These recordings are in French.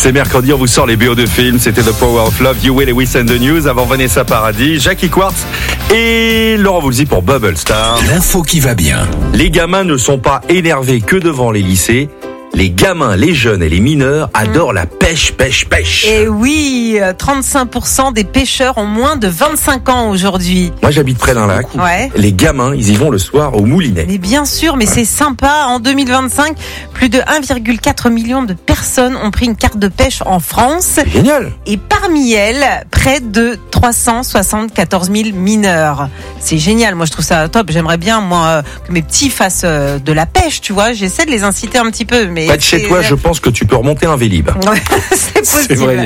C'est mercredi, on vous sort les BO de films. C'était The Power of Love, You Will et We Send the News. Avant Vanessa Paradis, Jackie Quartz et Laurent Voulzy pour Bubble Star. L'info qui va bien. Les gamins ne sont pas énervés que devant les lycées. Les gamins, les jeunes et les mineurs adorent la pêche. Et oui, 35% des pêcheurs ont moins de 25 ans aujourd'hui. Moi, j'habite près d'un lac. Ouais. Les gamins, ils y vont le soir au moulinet. Mais bien sûr, mais c'est sympa. En 2025, plus de 1,4 million de personnes ont pris une carte de pêche en France. C'est génial. Et parmi elles, près de 374 000 mineurs. C'est génial. Moi, je trouve ça top. J'aimerais bien, moi, que mes petits fassent de la pêche, tu vois. J'essaie de les inciter un petit peu, mais Pas de chez toi, je pense que tu peux remonter un Vélib. Ouais, c'est possible. C'est vrai,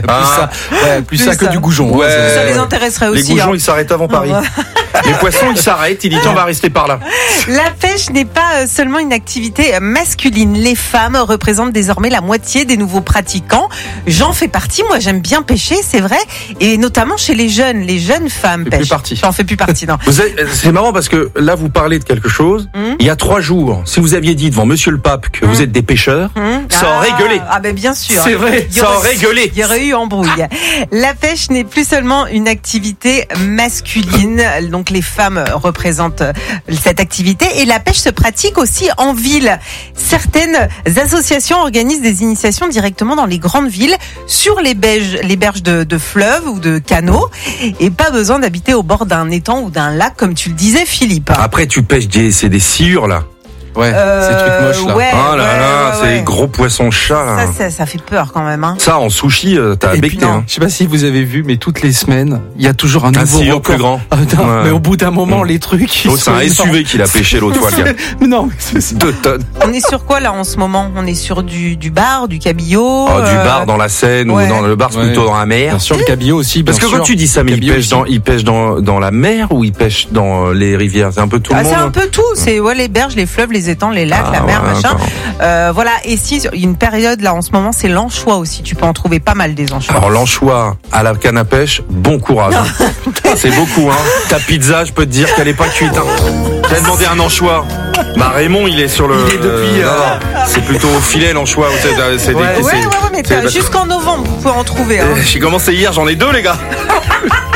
plus ça que du goujon. Ouais. Ça les intéresserait aussi. Les goujons, ils s'arrêtent avant Paris. Les poissons, ils s'arrêtent. Ils disent, tiens, on va rester par là. La pêche n'est pas seulement une activité masculine. Les femmes représentent désormais la moitié des nouveaux pratiquants. J'en fais partie. Moi, j'aime bien pêcher, c'est vrai. Et notamment chez les jeunes femmes pêchent. J'en fais plus partie, non. C'est marrant parce que là, vous parlez de quelque chose. Il y a 3 jours, si vous aviez dit devant Monsieur le Pape que vous êtes des pêcheurs, ça aurait gueulé. Ah ben bien sûr. C'est vrai, ça aurait gueulé. Il y aurait eu embrouille. La pêche n'est plus seulement une activité masculine. Donc les femmes représentent cette activité. Et la pêche se pratique aussi en ville. Certaines associations organisent des initiations directement dans les grandes villes, sur les berges de fleuves ou de canaux. Et pas besoin d'habiter au bord d'un étang ou d'un lac, comme tu le disais, Philippe. Après, tu pêches c'est des sciures, là. Ouais, ces trucs moches là. Ouais, oh là là, c'est des gros poissons chats là. Ça fait peur quand même. Hein. Ça en sushi, t'as becté. Hein. Je sais pas si vous avez vu, mais toutes les semaines, il y a toujours un nouveau record. Plus grand. Ah, non, mais au bout d'un moment, les trucs. C'est un SUV qu'il a pêché l'autre fois, le gars. Non, mais c'est 2 tonnes. On est sur quoi là en ce moment? On est sur du bar, du cabillaud. Oh, du bar dans la Seine ou dans le bar, c'est plutôt dans la mer. Bien sûr, le cabillaud aussi. Parce que quand tu dis ça, mais il pêche dans la mer ou il pêche dans les rivières? C'est un peu tout le monde. C'est un peu tout. C'est les berges, les fleuves, les étangs, les lacs, la mer, machin. Voilà. Et si une période là en ce moment, c'est l'anchois aussi. Tu peux en trouver pas mal des anchois. Alors l'anchois à la canne à pêche, bon courage. C'est beaucoup. Ta pizza, je peux te dire qu'elle est pas cuite. T'as demandé un anchois. Bah Raymond, il est sur le. Il est depuis. C'est plutôt au filet l'anchois. Mais jusqu'en novembre, vous pouvez en trouver. J'ai commencé hier, j'en ai 2 les gars.